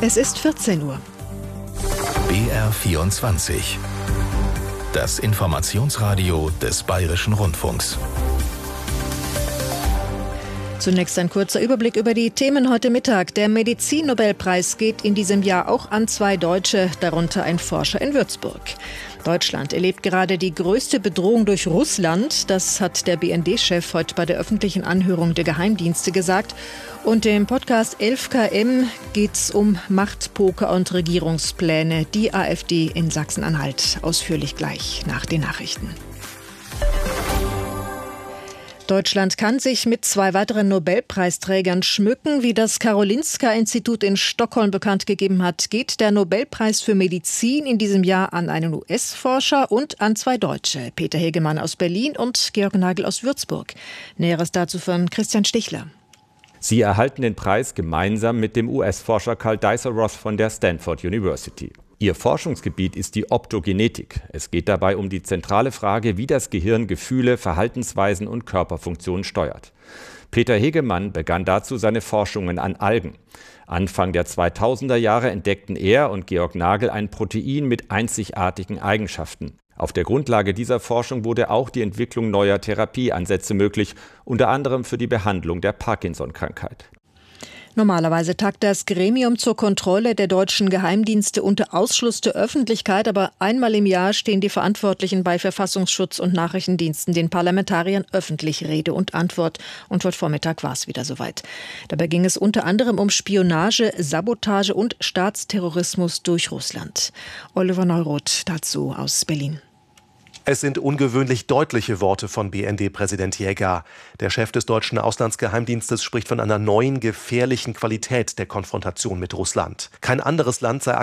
Es ist 14 Uhr. BR24. Das Informationsradio des Bayerischen Rundfunks. Zunächst ein kurzer Überblick über die Themen heute Mittag. Der Medizin-Nobelpreis geht in diesem Jahr auch an 2 Deutsche, darunter ein Forscher in Würzburg. Deutschland erlebt gerade die größte Bedrohung durch Russland. Das hat der BND-Chef heute bei der öffentlichen Anhörung der Geheimdienste gesagt. Und im Podcast 11KM geht es um Machtpoker und Regierungspläne. Die AfD in Sachsen-Anhalt. Ausführlich gleich nach den Nachrichten. Deutschland kann sich mit 2 weiteren Nobelpreisträgern schmücken. Wie das Karolinska-Institut in Stockholm bekannt gegeben hat, geht der Nobelpreis für Medizin in diesem Jahr an einen US-Forscher und an 2 Deutsche. Peter Hegemann aus Berlin und Georg Nagel aus Würzburg. Näheres dazu von Christian Stichler. Sie erhalten den Preis gemeinsam mit dem US-Forscher Karl Deisseroth von der Stanford University. Ihr Forschungsgebiet ist die Optogenetik. Es geht dabei um die zentrale Frage, wie das Gehirn Gefühle, Verhaltensweisen und Körperfunktionen steuert. Peter Hegemann begann dazu seine Forschungen an Algen. Anfang der 2000er Jahre entdeckten er und Georg Nagel ein Protein mit einzigartigen Eigenschaften. Auf der Grundlage dieser Forschung wurde auch die Entwicklung neuer Therapieansätze möglich, unter anderem für die Behandlung der Parkinson-Krankheit. Normalerweise tagt das Gremium zur Kontrolle der deutschen Geheimdienste unter Ausschluss der Öffentlichkeit, aber einmal im Jahr stehen die Verantwortlichen bei Verfassungsschutz und Nachrichtendiensten den Parlamentariern öffentlich Rede und Antwort. Und heute Vormittag war es wieder soweit. Dabei ging es unter anderem um Spionage, Sabotage und Staatsterrorismus durch Russland. Oliver Neuroth dazu aus Berlin. Es sind ungewöhnlich deutliche Worte von BND-Präsident Jäger. Der Chef des deutschen Auslandsgeheimdienstes spricht von einer neuen, gefährlichen Qualität der Konfrontation mit Russland. Kein anderes Land sei